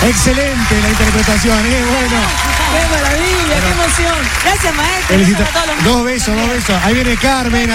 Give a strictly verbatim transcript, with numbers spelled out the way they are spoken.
Excelente la interpretación, ¿eh? Bueno. ¡Qué maravilla, qué emoción! Gracias, maestro. Felicita- Para todos los Dos besos, dos besos. Ahí viene Carmen.